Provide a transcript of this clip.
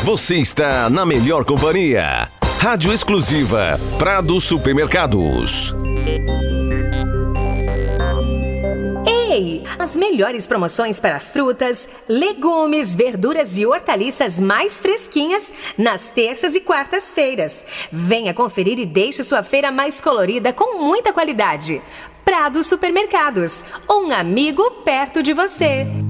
Você está na melhor companhia. Rádio exclusiva Prado Supermercados. Ei, as melhores promoções para frutas, legumes, verduras e hortaliças mais fresquinhas nas terças e quartas-feiras. Venha conferir e deixe sua feira mais colorida com muita qualidade. Prado Supermercados, um amigo perto de você.